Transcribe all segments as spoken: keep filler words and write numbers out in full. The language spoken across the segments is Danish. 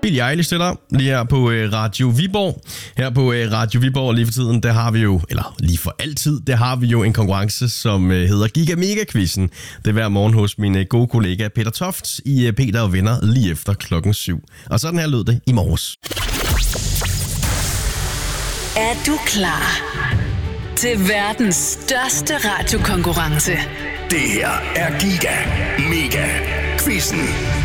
Billie Eilish stiller lige her på Radio Viborg. Her på Radio Viborg lige for tiden, der har vi jo, eller lige for altid, der har vi jo en konkurrence, som hedder Giga Mega Quizzen. Det er hver morgen hos min gode kollega Peter Toft i Peter og Venner lige efter klokken syv. Og sådan her lød det i morges. Er du klar til verdens største radiokonkurrence? Det her er Giga Mega Quizzen.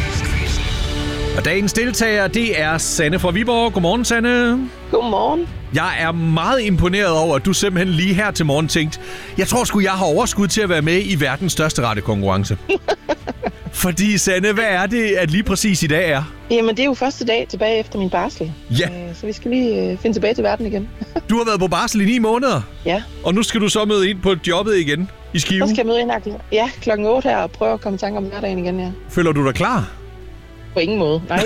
Og dagens deltager, det er Sanne fra Viborg. Godmorgen, Sanne. Godmorgen. Jeg er meget imponeret over, at du simpelthen lige her til morgen tænkte, jeg tror sgu, jeg har overskud til at være med i verdens største radiokonkurrence. Fordi, Sanne, hvad er det, at lige præcis i dag er? Jamen, det er jo første dag tilbage efter min barsel. Ja. Så vi skal lige finde tilbage til verden igen. Du har været på barsel i ni måneder. Ja. Og nu skal du så møde ind på jobbet igen i Skive. Så skal jeg møde ind ja, klokken otte her og prøve at komme i tanke om hverdagen igen, ja. Føler du dig klar? På ingen måde, nej.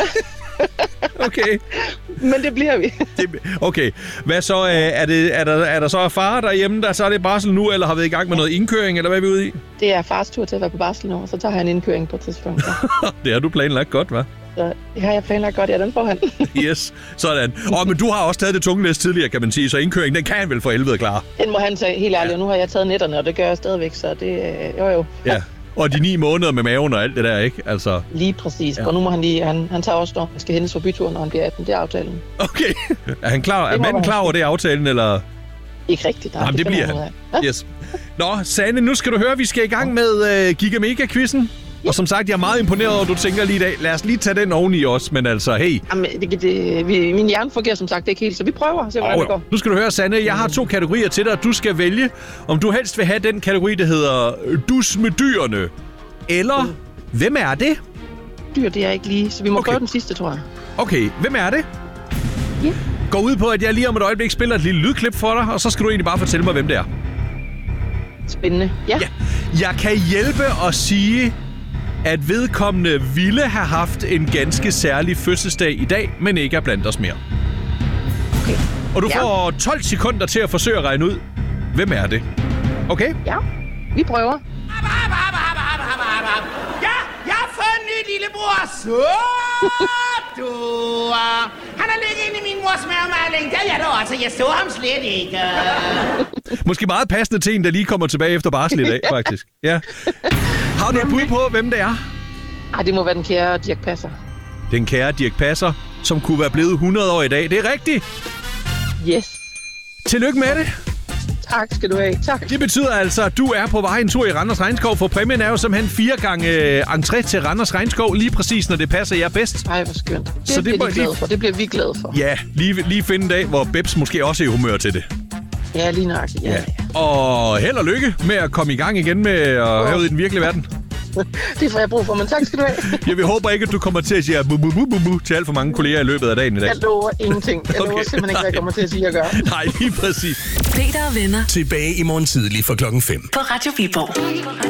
Okay. Men det bliver vi. Okay. Hvad så? Er, det, er, der, er der så far derhjemme, der så er det barsel nu, eller har vi i gang med noget indkøring, eller hvad er vi ude i? Det er fars tur til at være på barsel nu, så tager han en indkøring på et tidspunkt. Ja. Det har du planlagt godt, hva'? Så det har jeg planlagt godt, ja, den får han. Yes, sådan. Og men du har også taget det tunge læs tidligere, kan man sige, så indkøring, den kan han vel for helvede klare. Den må han tage, helt ærligt, og nu har jeg taget netterne, og det gør jeg stadigvæk, så det jo jo. Ja. Og de ni måneder med maven og alt det der, ikke? Altså... Lige præcis. Ja. Og nu må han lige... Han, han tager også, når han skal hentes fra byturen, når han bliver atten. Det er aftalen. Okay. Er han klar? Er manden klar over det aftalen, eller...? Ikke rigtigt. Nej, jamen, det, det bliver han. Ja? Yes. Nå, Sanne, nu skal du høre, vi skal i gang med uh, Giga Mega-quizzen. Ja. Og som sagt, jeg er meget imponeret over, du tænker lige i dag. Lad os lige tage den oveni os, men altså, hey. Jamen, det, det, vi, min hjerne fungerer som sagt ikke helt, så vi prøver at se, hvordan oh, det går. Nu skal du høre, Sanne, jeg har to kategorier til dig. Du skal vælge, om du helst vil have den kategori, der hedder Dus med dyrene. Eller, mm. hvem er det? Dyr, det er ikke lige, så vi må okay. prøve den sidste, tror jeg. Okay, hvem er det? Ja. Yeah. Gå ud på, at jeg lige om et øjeblik spiller et lille lydklip for dig, og så skal du egentlig bare fortælle mig, hvem det er. Spændende, ja. ja. Jeg kan hjælpe og sige, at vedkommende ville have haft en ganske særlig fødselsdag i dag, men ikke er blandt os mere. Okay. Og du ja. får tolv sekunder til at forsøge at regne ud, hvem er det? Okay? Ja, vi prøver. Ja, jeg har fået en ny lillebror. Så du. Han har ligget inde i min mors mavemaling. Det er jeg da også. Jeg så ham slet ikke. Måske meget passende til en, der lige kommer tilbage efter barsel i dag, faktisk. Ja. Har du et bud på, hvem det er? Ej, det må være den kære Dirch Passer. Den kære Dirch Passer, som kunne være blevet hundrede år i dag. Det er rigtigt. Yes. Tillykke med det. Tak skal du have. Tak. Det betyder altså, at du er på vej en tur i Randers Regnskov, for præmien er jo simpelthen fire gange øh, entré til Randers Regnskov, lige præcis når det passer jer bedst. Ej, hvor skønt. Det, så bliver det, de glade for. Det bliver vi glade for. Ja, lige, lige finde en dag, hvor Bebs måske også er i humør til det. Ja, lige nøjagtigt. Ja, ja. Og held og lykke med at komme i gang igen med at oh. have ud i den virkelige verden. Det får jeg brug for, men tak skal du have. Ja, vi håber ikke, at du kommer til at sige bu, bu, bu, bu, bu, til alt for mange kolleger i løbet af dagen i dag. Jeg lover ingenting. Jeg lover okay. simpelthen ikke, hvad jeg kommer til at sige og gøre. Nej, lige præcis. Peter og Venner. Tilbage i morgen tidlig for klokken fem. På Radio Viborg.